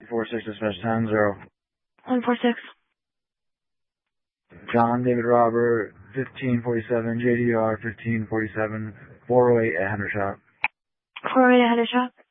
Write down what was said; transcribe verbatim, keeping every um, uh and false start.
four six dispatch ten zero. one four six. John David Robert, fifteen forty-seven, J D R, fifteen forty-seven, four oh eight at Hendershot. four oh eight at Hendershot.